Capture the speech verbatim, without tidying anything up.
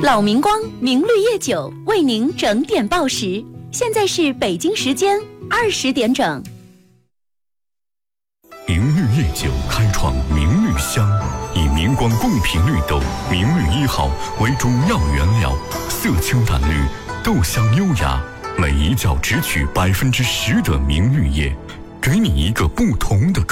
老明光明绿叶酒为您整点报时，现在是北京时间二十点整。 明绿叶酒开创明绿香，以明光贡品绿豆明绿一号为主要原料，色清淡绿，豆香优雅，每一窖只取百分之十的明绿叶，给你一个不同的